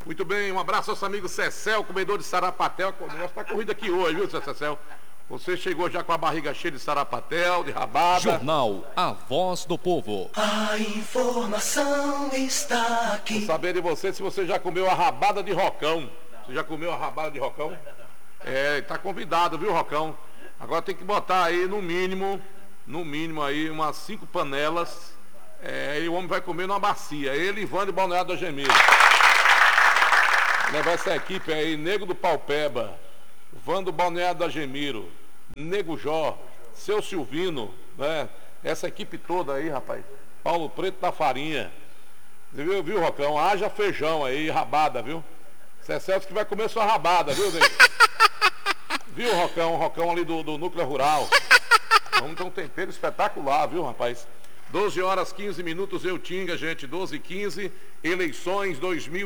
Muito bem, um abraço ao nosso amigo Cecel, comedor de sarapatel. O negócio está corrido aqui hoje, viu, Cecel? Você chegou já com a barriga cheia de sarapatel, de rabada. Jornal A Voz do Povo. A informação está aqui. Vou saber de você se você já comeu a rabada de rocão. Você já comeu a rabada de rocão? Tá convidado, viu, Rocão? Agora tem que botar aí no mínimo aí umas 5 panelas. E o homem vai comer numa bacia. Ele e Ivan de Balneário do Agemiro. Levar essa equipe aí, Nego do Paupeba, Van do Balneário do Agemiro, Nego Jó, Seu Silvino, né? Essa equipe toda aí, rapaz. Paulo Preto da Farinha. Você viu, Rocão? Haja feijão aí, rabada, viu? Celso que vai comer sua rabada, viu, Nego? Viu, Rocão? Rocão ali do Núcleo Rural. Vamos ter um tempero espetacular, viu, rapaz? 12 horas 15 minutos, Eutinga, gente, 12h15, eleições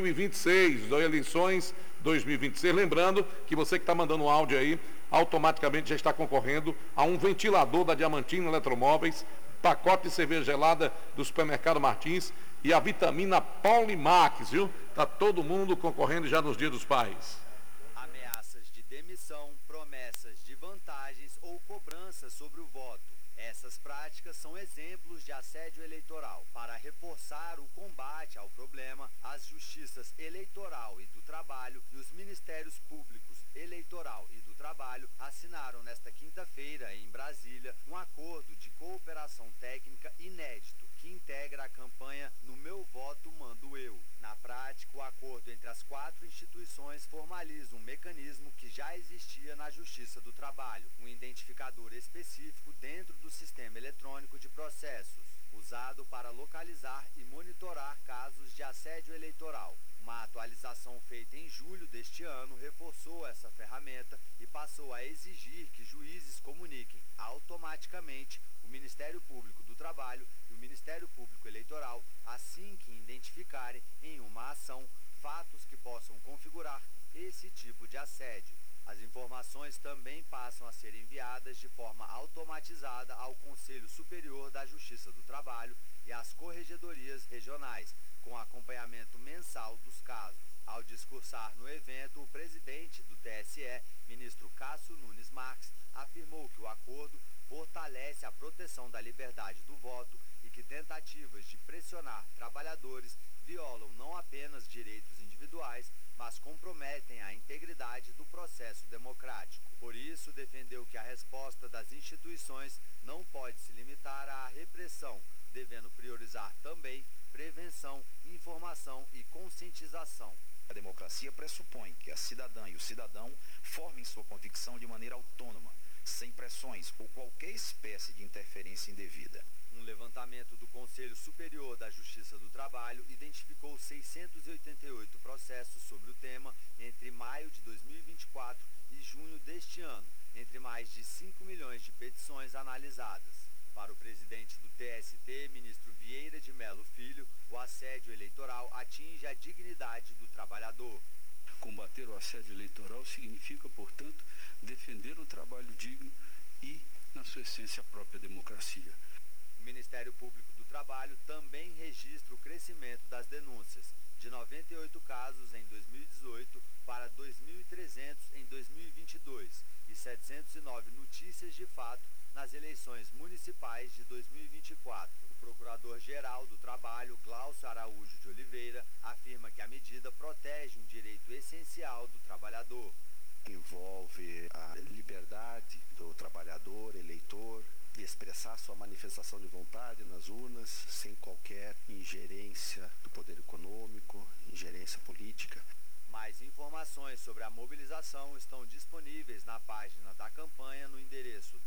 2026, eleições 2026. Lembrando que você que está mandando um áudio aí, automaticamente já está concorrendo a um ventilador da Diamantina Eletromóveis, pacote de cerveja gelada do Supermercado Martins e a vitamina Polimax, viu? Está todo mundo concorrendo já nos Dias dos Pais. Ameaças de demissão, promessas de vantagens ou cobranças sobre o voto. Essas práticas são exemplos de assédio eleitoral. Para reforçar o combate ao problema, as Justiças Eleitoral e do Trabalho e os Ministérios Públicos Eleitoral e do Trabalho assinaram nesta quinta-feira, em Brasília, um acordo de cooperação técnica inédito que integra a campanha No Meu Voto Mando Eu. Na prática, o acordo entre as 4 instituições formaliza um mecanismo que já existia na Justiça do Trabalho, um identificador específico dentro do Sistema Eletrônico de Processos, usado para localizar e monitorar casos de assédio eleitoral. Uma atualização feita em julho deste ano reforçou essa ferramenta e passou a exigir que juízes comuniquem automaticamente o Ministério Público do Trabalho e o Ministério Público Eleitoral assim que identificarem em uma ação fatos que possam configurar esse tipo de assédio. As informações também passam a ser enviadas de forma automatizada ao Conselho Superior da Justiça do Trabalho e às corregedorias regionais, com acompanhamento mensal dos casos. Ao discursar no evento, o presidente do TSE, ministro Cássio Nunes Marques, afirmou que o acordo fortalece a proteção da liberdade do voto e que tentativas de pressionar trabalhadores violam não apenas direitos individuais, mas comprometem a integridade do processo democrático. Por isso, defendeu que a resposta das instituições não pode se limitar à repressão, devendo priorizar também prevenção, informação e conscientização. A democracia pressupõe que a cidadã e o cidadão formem sua convicção de maneira autônoma, sem pressões ou qualquer espécie de interferência indevida. Um levantamento do Conselho Superior da Justiça do Trabalho identificou 688 processos sobre o tema entre maio de 2024 e junho deste ano, entre mais de 5 milhões de petições analisadas. Para o presidente do TST, ministro Vieira de Mello Filho, o assédio eleitoral atinge a dignidade do trabalhador. Combater o assédio eleitoral significa, portanto, defender o trabalho digno e, na sua essência, a própria democracia. O Ministério Público do Trabalho também registra o crescimento das denúncias, de 98 casos em 2018 para 2.300 em 2022 e 709 notícias de fato nas eleições municipais de 2024. O Procurador-Geral do Trabalho, Glaucio Araújo de Oliveira, afirma que a medida protege um direito essencial do trabalhador. Envolve a liberdade do trabalhador, eleitor, de expressar sua manifestação de vontade nas urnas, sem qualquer ingerência do poder econômico, ingerência política. Mais informações sobre a mobilização estão disponíveis na página da campanha no endereço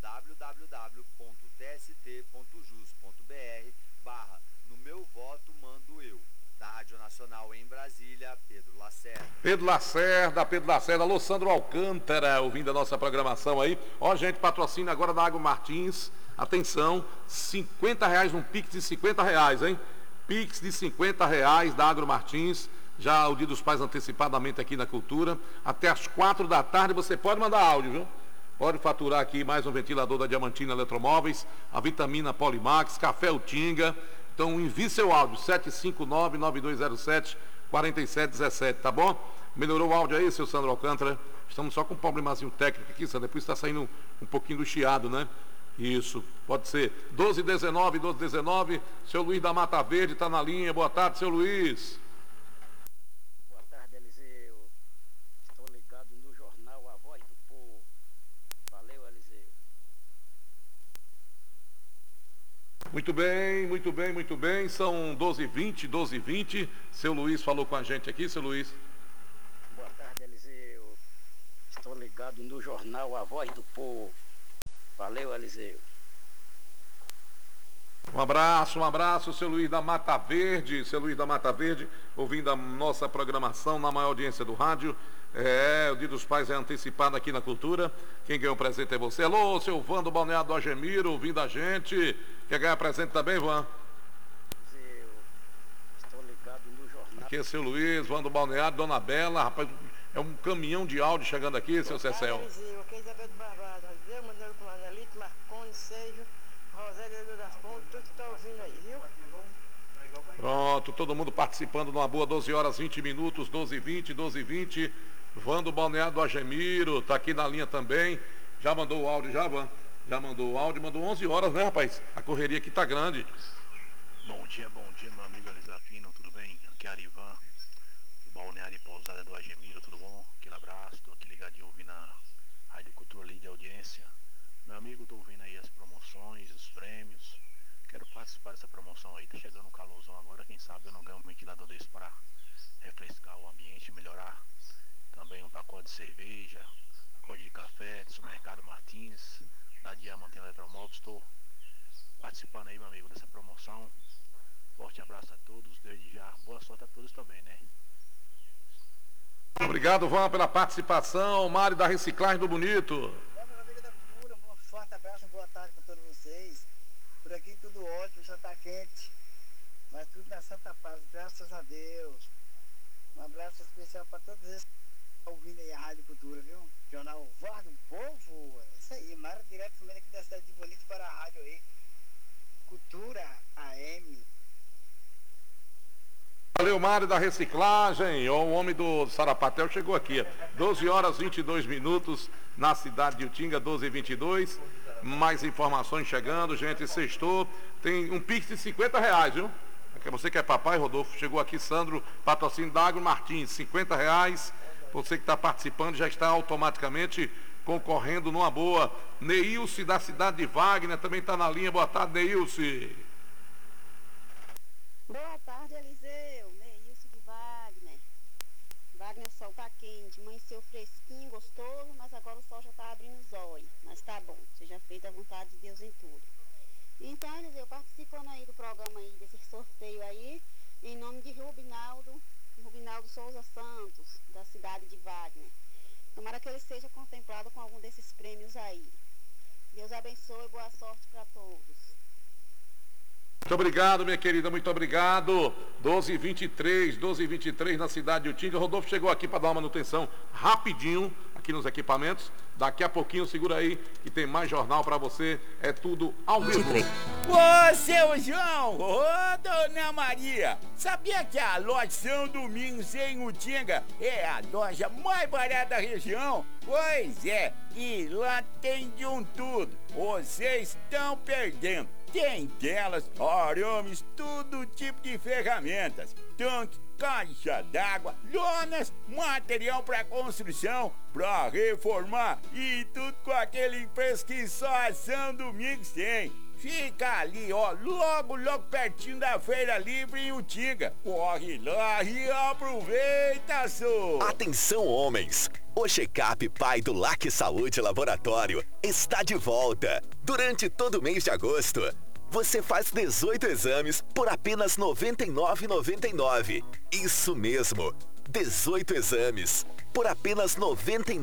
www.tst.jus.br/No Meu Voto Mando Eu. Da Rádio Nacional em Brasília, Pedro Lacerda. Pedro Lacerda, alô Sandro Alcântara, ouvindo a nossa programação aí. Ó, gente, patrocina agora da Água Martins. Atenção, R$50, um Pix de R$50, hein? Pix de R$50 da Agro Martins. Já o Dia dos Pais antecipadamente aqui na Cultura. Até às 4 da tarde você pode mandar áudio, viu? Pode faturar aqui mais um ventilador da Diamantina Eletromóveis, a vitamina Polimax, café Utinga. Então envie seu áudio, 759-9207-4717, tá bom? Melhorou o áudio aí, seu Sandro Alcântara? Estamos só com um problemazinho técnico aqui, Sandro, depois está saindo um pouquinho do chiado, né? Isso, pode ser. 1219, seu Luiz da Mata Verde está na linha. Boa tarde, seu Luiz. Boa tarde, Eliseu. Estou ligado no jornal A Voz do Povo. Valeu, Eliseu. Muito bem, muito bem, muito bem. São 12h20. Seu Luiz falou com a gente aqui, seu Luiz. Boa tarde, Eliseu. Estou ligado no jornal A Voz do Povo. Valeu, Eliseu. Um abraço, seu Luiz da Mata Verde. Seu Luiz da Mata Verde, ouvindo a nossa programação na maior audiência do rádio. O Dia dos Pais é antecipado aqui na Cultura. Quem ganhou o presente é você. Alô, seu Van do Balneário do Agemiro, ouvindo a gente. Quer ganhar presente também, Van? Eliseu, estou ligado no jornal. Aqui é seu Luiz, Van do Balneário, Dona Bela. Rapaz, é um caminhão de áudio chegando aqui, seu Cecel. Eliseu, aqui é Isabel do Barbado. Eu mandando com a Anelito, Marconi, Sérgio, Rosélia das Pontes, tudo que está ouvindo aí, viu? Pronto, todo mundo participando numa boa, 12h20, 12h20. Van do Balneário do Agemiro, tá aqui na linha também. Já mandou o áudio, já, Van? Já mandou o áudio, mandou 11 horas, né, rapaz? A correria aqui tá grande. Bom dia, meu amigo Elisafino, tudo bem? Aqui é Arivan, do Balneário e Pousada do Agemiro, tudo bom? Aquele abraço, tô aqui ligadinho ouvindo a Rádio Cultura ali de audiência. Meu amigo, tô ouvindo aí as promoções, os prêmios. Quero participar dessa promoção aí, tá chegando um calorzão agora, quem sabe eu não ganho um ventilador desse para refrescar o ambiente, melhorar. Também um pacote de cerveja, pacote de café, do Supermercado Martins, da Diamante Eletromóveis. Estou participando aí, meu amigo, dessa promoção. Forte abraço a todos, desde já. Boa sorte a todos também, né? Obrigado, Van, pela participação. Mário da Reciclagem do Bonito. Meu amigo da Cultura, um forte abraço, boa tarde para todos vocês. Por aqui tudo ótimo, já está quente, mas tudo na Santa Paz, graças a Deus. Um abraço especial para todos esses que estão ouvindo aí a Rádio Cultura, viu? Jornal Voz do Povo, é isso aí, Mara diretamente aqui da cidade de Bonito para a rádio aí. Cultura AM. Valeu, Mário da Reciclagem. O homem do Sarapatel chegou aqui. 12h22 na cidade de Utinga, 12h22. Mais informações chegando, gente. Sextou. Tem um Pix de R$50, viu? Você que é papai, Rodolfo. Chegou aqui, Sandro, patrocínio da Agro Martins. R$50. Você que está participando já está automaticamente concorrendo numa boa. Neilce da cidade de Wagner também está na linha. Boa tarde, Neilce. Boa tarde, Eliseu. Neilce de Wagner. Wagner, o sol tá quente, amanheceu fresquinho, gostoso, mas agora o sol já tá abrindo os olhos. Mas tá bom, seja feita a vontade de Deus em tudo. Então, Eliseu, participando aí do programa aí, desse sorteio aí, em nome de Rubinaldo Souza Santos, da cidade de Wagner. Tomara que ele seja contemplado com algum desses prêmios aí. Deus abençoe e boa sorte para todos. Muito obrigado, minha querida, muito obrigado. 12h23 na cidade de Utinga. Rodolfo chegou aqui para dar uma manutenção rapidinho aqui nos equipamentos. Daqui a pouquinho, segura aí, que tem mais jornal para você. É tudo ao vivo. Ô, seu João! Ô, dona Maria! Sabia que a loja São Domingos em Utinga é a loja mais barata da região? Pois é, e lá tem de um tudo. Vocês estão perdendo. Tem telas, arames, todo tipo de ferramentas, tanque, caixa d'água, lonas, material para construção, para reformar e tudo com aquele preço que só a São Domingos tem. Fica ali, ó, logo pertinho da Feira Livre em Utinga. Corre lá e aproveita, só. Atenção, homens! O check-up Pai do LAC Saúde Laboratório está de volta. Durante todo o mês de agosto, você faz 18 exames por apenas R$ 99,99. Isso mesmo, 18 exames por apenas R$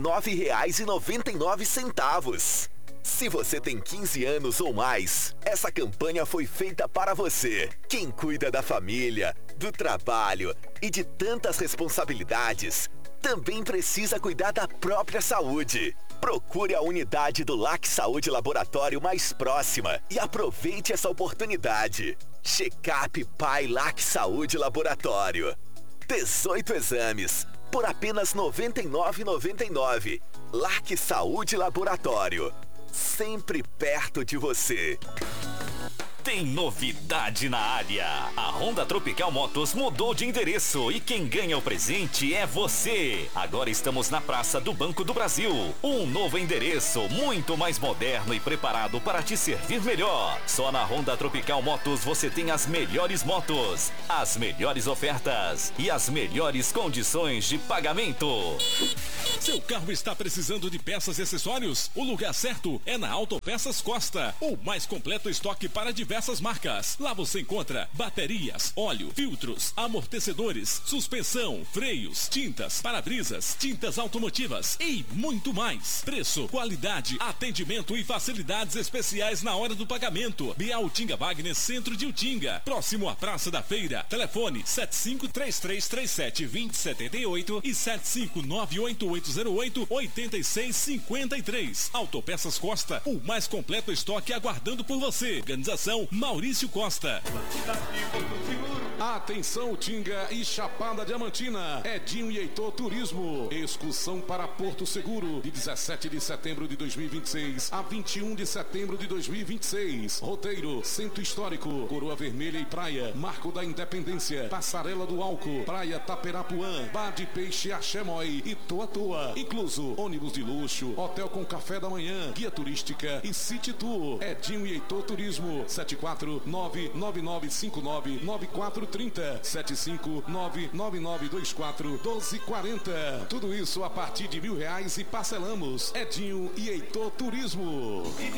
99,99. Se você tem 15 anos ou mais, essa campanha foi feita para você. Quem cuida da família, do trabalho e de tantas responsabilidades, também precisa cuidar da própria saúde. Procure a unidade do LAC Saúde Laboratório mais próxima e aproveite essa oportunidade. Check-up Pai Lac Saúde Laboratório. 18 exames por apenas R$ 99,99. Lac Saúde Laboratório. Sempre perto de você. Tem novidade na área. A Honda Tropical Motos mudou de endereço e quem ganha o presente é você. Agora estamos na Praça do Banco do Brasil. Um novo endereço, muito mais moderno e preparado para te servir melhor. Só na Honda Tropical Motos você tem as melhores motos, as melhores ofertas e as melhores condições de pagamento. Seu carro está precisando de peças e acessórios? O lugar certo é na Autopeças Costa. O mais completo estoque para diversas marcas. Lá você encontra baterias, óleo, filtros, amortecedores, suspensão, freios, tintas, para-brisas, tintas automotivas e muito mais. Preço, qualidade, atendimento e facilidades especiais na hora do pagamento. Bial Utinga Wagner, centro de Utinga. Próximo à Praça da Feira. Telefone 7533372078 e 7598808-8653. Autopeças Costa, o mais completo estoque aguardando por você. Organização Maurício Costa. Atenção Utinga e Chapada Diamantina. Edinho e Heitor Turismo. Excursão para Porto Seguro de 17 de setembro de 2026 a 21 de setembro de 2026. Roteiro: Centro Histórico, Coroa Vermelha e Praia, Marco da Independência, Passarela do Álcool, Praia Taperapuã, Bar de Peixe Axemói e Toa Toa. Incluso ônibus de luxo, hotel com café da manhã, guia turística e City Tour. Edinho e Heitor Turismo. 74999599430 75999241240. Tudo isso a partir de R$1.000 e parcelamos. Edinho e Heitor Turismo.